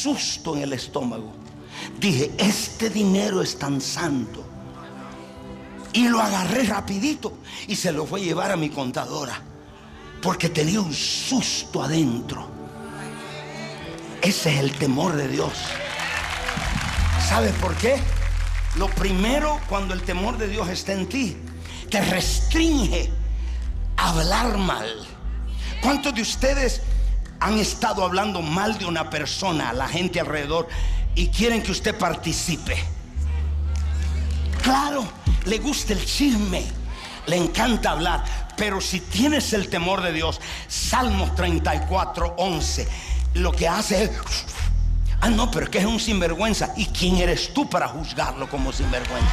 susto en el estómago. Dije, este dinero es tan santo. Y lo agarré rapidito y se lo fue a llevar a mi contadora, porque tenía un susto adentro. Ese es el temor de Dios. ¿Sabes por qué? Lo primero, cuando el temor de Dios está en ti, te restringe a hablar mal. ¿Cuántos de ustedes han estado hablando mal de una persona, a la gente alrededor, y quieren que usted participe? Claro, le gusta el chisme, le encanta hablar. Pero si tienes el temor de Dios, Salmos 34:11, lo que hace es: ah, no, pero es que es un sinvergüenza. ¿Y quién eres tú para juzgarlo como sinvergüenza?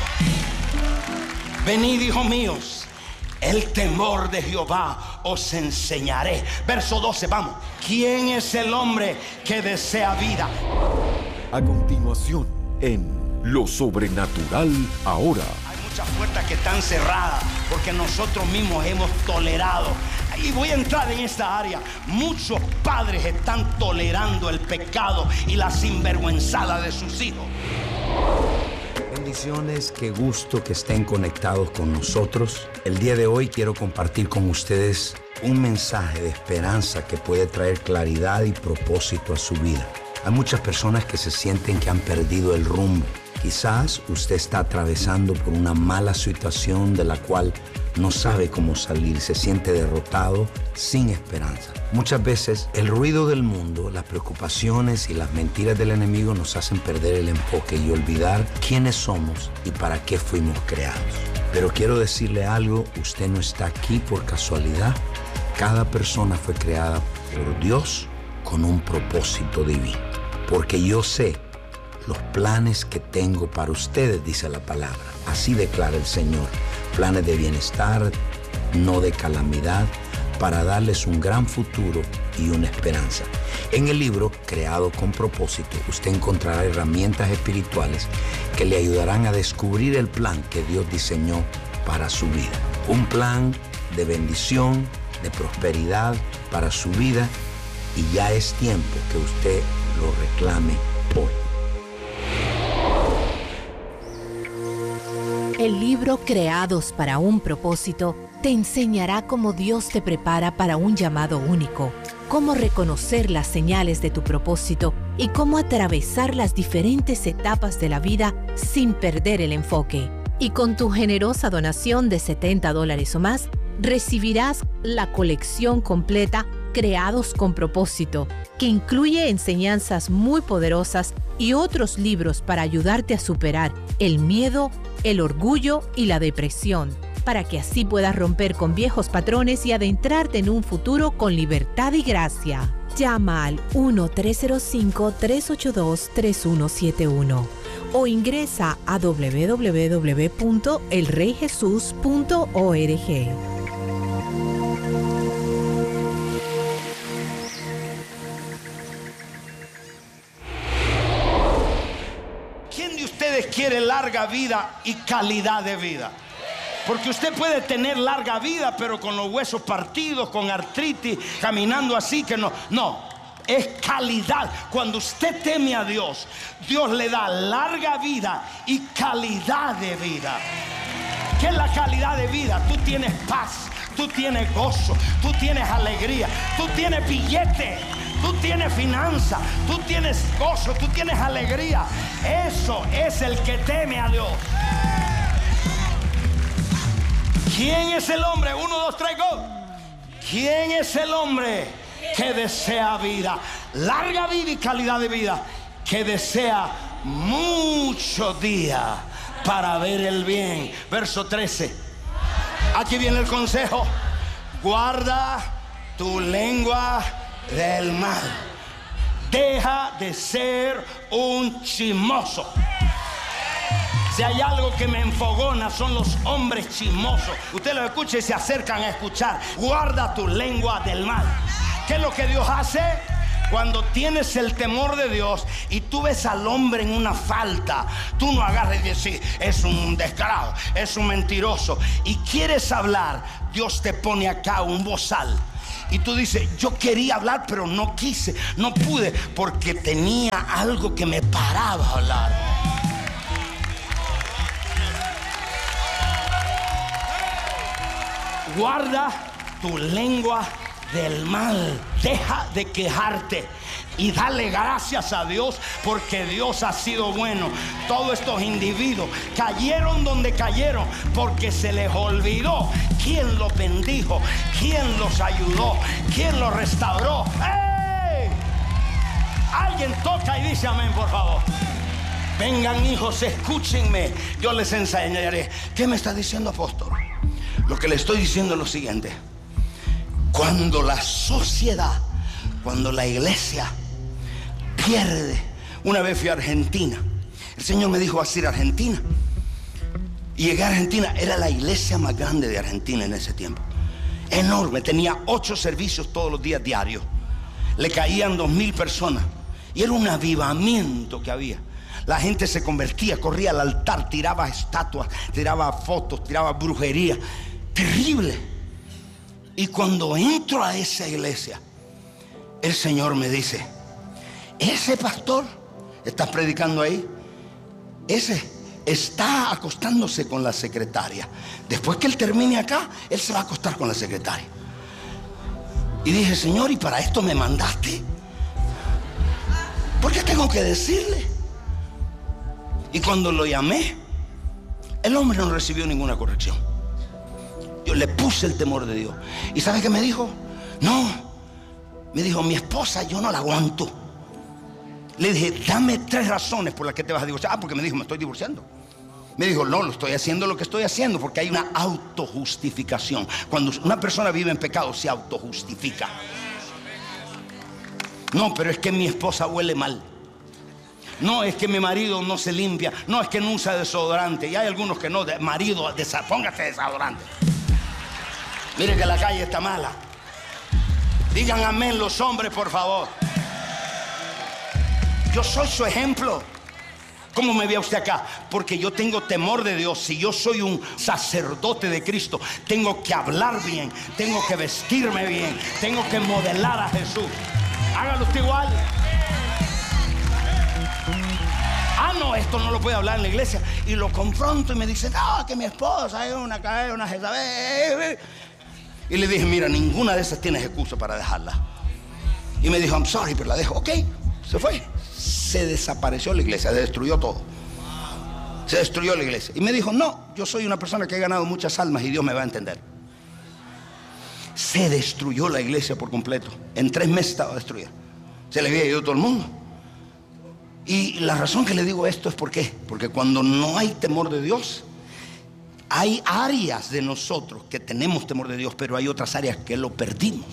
Venid, hijos míos, el temor de Jehová os enseñaré. Verso 12, vamos. ¿Quién es el hombre que desea vida? A continuación, en Lo Sobrenatural Ahora. Hay muchas puertas que están cerradas porque nosotros mismos hemos tolerado. Y voy a entrar en esta área. Muchos padres están tolerando el pecado y la sinvergüenzada de sus hijos. Bendiciones, qué gusto que estén conectados con nosotros. El día de hoy quiero compartir con ustedes un mensaje de esperanza que puede traer claridad y propósito a su vida. Hay muchas personas que se sienten que han perdido el rumbo. Quizás usted está atravesando por una mala situación de la cual no sabe cómo salir, se siente derrotado, sin esperanza. Muchas veces el ruido del mundo, las preocupaciones y las mentiras del enemigo nos hacen perder el enfoque y olvidar quiénes somos y para qué fuimos creados. Pero quiero decirle algo, usted no está aquí por casualidad. Cada persona fue creada por Dios con un propósito divino. Porque yo sé los planes que tengo para ustedes, dice la palabra. Así declara el Señor. Planes de bienestar, no de calamidad, para darles un gran futuro y una esperanza. En el libro Creado con Propósito, usted encontrará herramientas espirituales que le ayudarán a descubrir el plan que Dios diseñó para su vida. Un plan de bendición, de prosperidad para su vida, y ya es tiempo que usted lo reclame hoy. El libro Creados para un Propósito te enseñará cómo Dios te prepara para un llamado único, cómo reconocer las señales de tu propósito y cómo atravesar las diferentes etapas de la vida sin perder el enfoque. Y con tu generosa donación de $70 o más, recibirás la colección completa Creados con Propósito, que incluye enseñanzas muy poderosas y otros libros para ayudarte a superar el miedo, el orgullo y la depresión, para que así puedas romper con viejos patrones y adentrarte en un futuro con libertad y gracia. Llama al 1-305-382-3171 o ingresa a www.elreyjesus.org. Quiere larga vida y calidad de vida. Porque usted puede tener larga vida, pero con los huesos partidos, con artritis, caminando así, que no. Es calidad. Cuando usted teme a Dios, Dios le da larga vida y calidad de vida. ¿Qué es la calidad de vida? Tú tienes paz, tú tienes gozo, tú tienes alegría, tú tienes billete, tú tienes finanzas, tú tienes gozo, tú tienes alegría. Eso es el que teme a Dios. ¿Quién es el hombre? 1, 2, 3, go. ¿Quién es el hombre que desea vida? Larga vida y calidad de vida. Que desea muchos días para ver el bien. Verso 13. Aquí viene el consejo. Guarda tu lengua del mal. Deja de ser un chismoso. Si hay algo que me enfogona son los hombres chismosos. Usted lo escucha y se acercan a escuchar. Guarda tu lengua del mal. ¿Qué es lo que Dios hace? Cuando tienes el temor de Dios y tú ves al hombre en una falta, tú no agarras y dices, es un descarado, es un mentiroso, y quieres hablar, Dios te pone acá un bozal Y tú dices, yo quería hablar, pero no quise, no pude, porque tenía algo que me paraba a hablar. Guarda tu lengua del mal. Deja de quejarte y dale gracias a Dios, porque Dios ha sido bueno. Todos estos individuos cayeron donde cayeron porque se les olvidó quién los bendijo, quién los ayudó, quién los restauró. ¡Hey! Alguien toca y dice amén, por favor. Vengan, hijos, escúchenme, yo les enseñaré. ¿Qué me está diciendo, apóstol? Lo que le estoy diciendo es lo siguiente: cuando la sociedad, cuando la iglesia pierde. Una vez fui a Argentina. El Señor me dijo, vas a ir a Argentina. Y llegué a Argentina. Era la iglesia más grande de Argentina en ese tiempo. Enorme. Tenía 8 servicios todos los días diarios. Le caían 2000 personas. Y era un avivamiento que había. La gente se convertía, corría al altar, tiraba estatuas, tiraba fotos, tiraba brujería. Terrible. Y cuando entro a esa iglesia, el Señor me dice, ese pastor, estás predicando ahí, ese está acostándose con la secretaria. Después que él termine acá, él se va a acostar con la secretaria. Y dije, Señor, ¿y para esto me mandaste? ¿Por qué tengo que decirle? Y cuando lo llamé, el hombre no recibió ninguna corrección. Yo le puse el temor de Dios. ¿Y sabe qué me dijo? No, me dijo, mi esposa yo no la aguanto. Le dije, dame 3 razones por las que te vas a divorciar. Ah, porque me dijo, me estoy divorciando. Me dijo, no, lo estoy haciendo lo que estoy haciendo porque hay una autojustificación. Cuando una persona vive en pecado, se autojustifica. No, pero es que mi esposa huele mal. No, es que mi marido no se limpia. No, es que no usa desodorante. Y hay algunos que no, marido, póngase desodorante. Mire que la calle está mala. Digan amén los hombres, por favor. Yo soy su ejemplo. ¿Cómo me ve usted acá? Porque yo tengo temor de Dios. Si yo soy un sacerdote de Cristo, tengo que hablar bien, tengo que vestirme bien, tengo que modelar a Jesús. Hágalo usted igual. Ah, no, esto no lo puede hablar en la iglesia. Y lo confronto y me dice, no, que mi esposa es una Jezabel. Y le dije, mira, ninguna de esas tienes excusa para dejarla. Y me dijo, I'm sorry, pero la dejo. Ok, se fue. Se desapareció la iglesia, se destruyó todo. Se destruyó la iglesia. Y me dijo, no, yo soy una persona que ha ganado muchas almas y Dios me va a entender. Se destruyó la iglesia por completo. En 3 meses estaba destruida. Se le había ido todo el mundo. Y la razón que le digo esto es porque cuando no hay temor de Dios, hay áreas de nosotros que tenemos temor de Dios, pero hay otras áreas que lo perdimos.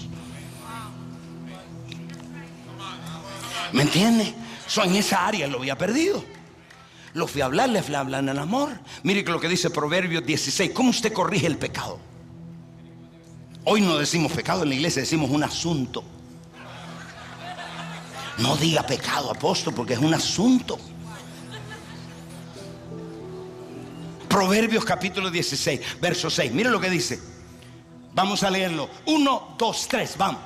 ¿Me entiende? En esa área lo había perdido. Lo fui a hablar, le fui a hablar en el amor. Mire que lo que dice Proverbios 16. ¿Cómo usted corrige el pecado? Hoy no decimos pecado en la iglesia, decimos un asunto. No diga pecado, apóstol, porque es un asunto. Proverbios capítulo 16, verso 6. Mire lo que dice. Vamos a leerlo. 1, 2, 3, vamos.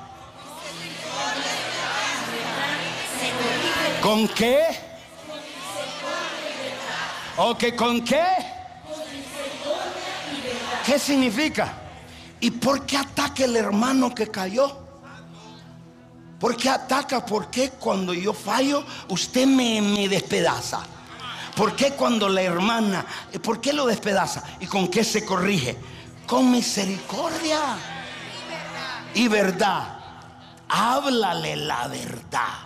¿Con qué? Ok, ¿con qué? ¿Qué significa? ¿Y por qué ataca el hermano que cayó? ¿Por qué ataca? ¿Por qué cuando yo fallo usted me despedaza? ¿Por qué cuando la hermana, por qué lo despedaza? ¿Y con qué se corrige? Con misericordia y verdad. Háblale la verdad.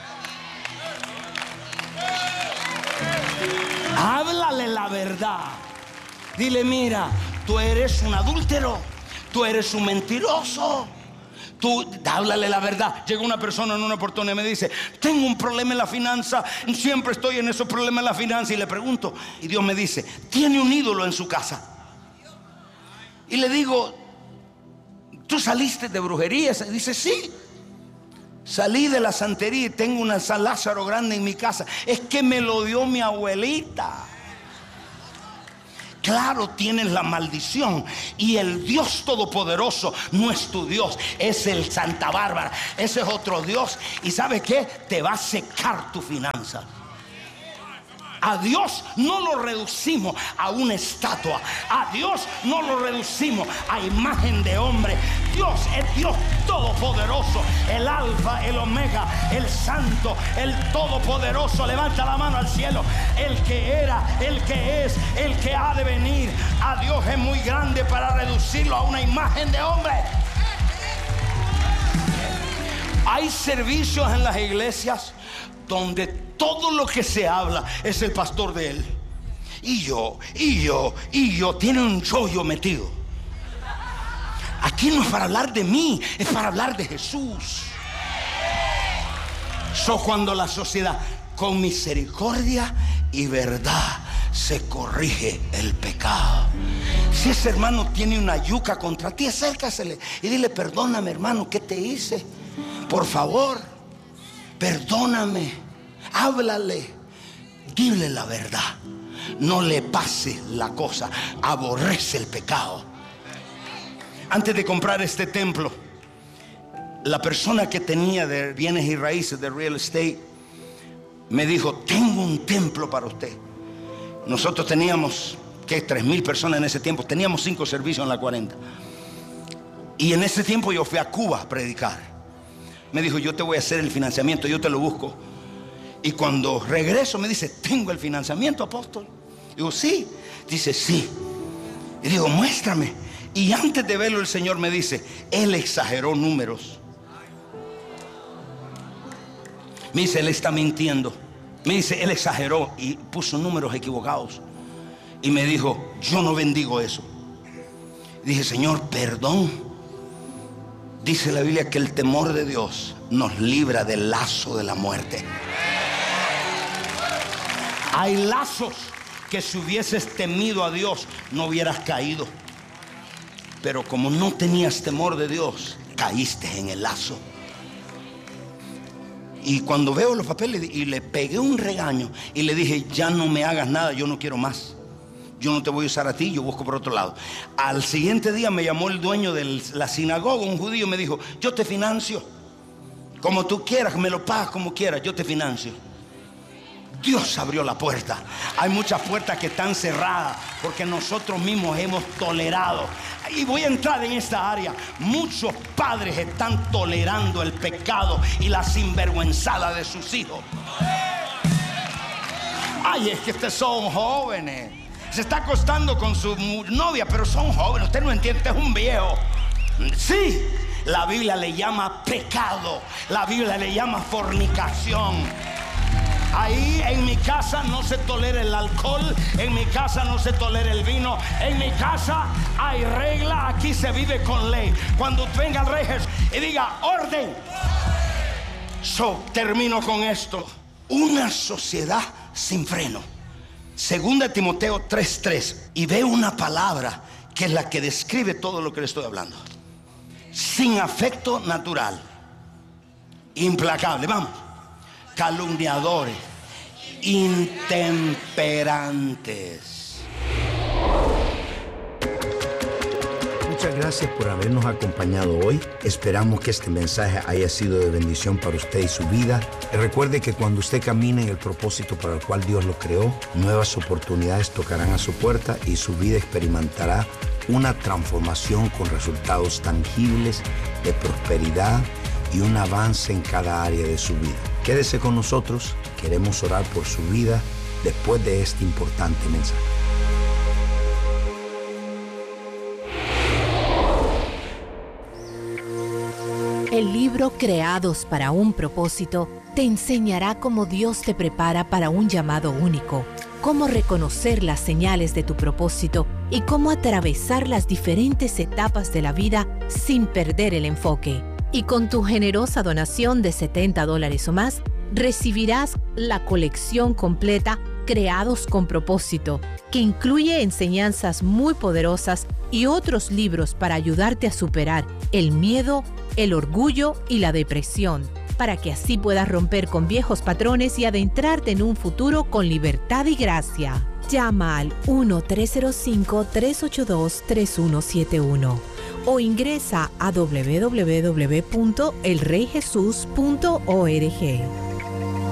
Háblale la verdad. Dile, mira, tú eres un adúltero, tú eres un mentiroso. Tú, háblale la verdad. Llega una persona en una oportunidad y me dice, tengo un problema en la finanza, siempre estoy en esos problemas en la finanza. Y le pregunto, y Dios me dice, ¿tiene un ídolo en su casa? Y le digo, ¿tú saliste de brujería? Y dice, sí. Salí de la santería y tengo una San Lázaro grande en mi casa. Es que me lo dio mi abuelita. claro tienes la maldición. Y el Dios Todopoderoso no es tu Dios, es el Santa Bárbara. Ese es otro Dios. ¿Y sabes qué? Te va a secar tu finanza. A Dios no lo reducimos a una estatua. A Dios no lo reducimos a imagen de hombre. Dios es Dios Todopoderoso, el Alfa, el Omega, el Santo, el Todopoderoso. Levanta la mano al cielo. El que era, el que es, el que ha de venir. A Dios es muy grande para reducirlo a una imagen de hombre. Hay servicios en las iglesias donde todo lo que se habla es el pastor de él. Y yo. Tiene un chollo metido. Aquí no es para hablar de mí, es para hablar de Jesús. Cuando la sociedad con misericordia y verdad se corrige el pecado. Si ese hermano tiene una yuca contra ti, acércasele y dile: perdóname, hermano, ¿qué te hice? Por favor, perdóname. Háblale, dile la verdad. No le pase la cosa. Aborrece el pecado. Antes de comprar este templo, la persona que tenía de bienes y raíces, de real estate, me dijo: tengo un templo para usted. Nosotros teníamos 3,000 personas en ese tiempo. Teníamos 5 servicios en la 40. Y en ese tiempo yo fui a Cuba a predicar. Me dijo: yo te voy a hacer el financiamiento, yo te lo busco. Y cuando regreso me dice: ¿tengo el financiamiento, apóstol? Digo: sí. Dice: sí. Y digo: muéstrame. Y antes de verlo el Señor me dice: él exageró números. Me dice: él está mintiendo. Me dice: él exageró y puso números equivocados. Y me dijo: yo no bendigo eso. Dije: Señor, perdón. Dice la Biblia que el temor de Dios nos libra del lazo de la muerte. Hay lazos que si hubieses temido a Dios no hubieras caído. Pero como no tenías temor de Dios, caíste en el lazo. Y cuando veo los papeles, y le pegué un regaño y le dije: ya no me hagas nada, yo no quiero más. Yo no te voy a usar a ti, yo busco por otro lado. Al siguiente día me llamó el dueño de la sinagoga, un judío, me dijo: yo te financio. Como tú quieras, me lo pagas como quieras, yo te financio. Dios abrió la puerta. Hay muchas puertas que están cerradas porque nosotros mismos hemos tolerado. Y voy a entrar en esta área. Muchos padres están tolerando el pecado y la sinvergüenzada de sus hijos. Ay, es que ustedes son jóvenes. Se está acostando con su novia, pero son jóvenes. Usted no entiende, usted es un viejo. Sí, la Biblia le llama pecado. La Biblia le llama fornicación. Ahí en mi casa no se tolera el alcohol, en mi casa no se tolera el vino, en mi casa hay regla, aquí se vive con ley. Cuando venga el rey Jesús y diga: orden. Termino con esto. Una sociedad sin freno. 2 Timoteo 3:3. Y veo una palabra que es la que describe todo lo que le estoy hablando. Sin afecto natural, implacable, vamos, calumniadores, intemperantes. Muchas gracias por habernos acompañado hoy. Esperamos que este mensaje haya sido de bendición para usted y su vida. Y recuerde que cuando usted camine en el propósito para el cual Dios lo creó, nuevas oportunidades tocarán a su puerta y su vida experimentará una transformación con resultados tangibles de prosperidad y un avance en cada área de su vida. Quédese con nosotros, queremos orar por su vida después de este importante mensaje. El libro Creados para un propósito te enseñará cómo Dios te prepara para un llamado único, cómo reconocer las señales de tu propósito y cómo atravesar las diferentes etapas de la vida sin perder el enfoque. Y con tu generosa donación de $70 o más, recibirás la colección completa Creados con Propósito, que incluye enseñanzas muy poderosas y otros libros para ayudarte a superar el miedo, el orgullo y la depresión. para que así puedas romper con viejos patrones y adentrarte en un futuro con libertad y gracia. Llama al 1-305-382-3171 o ingresa a www.elreyjesus.org.